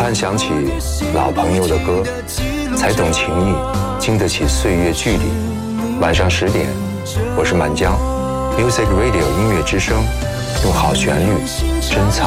畔想起老朋友的歌，才懂情谊，经得起岁月距离。晚上10点，我是满江 Music Radio 音乐之声，用好旋律珍藏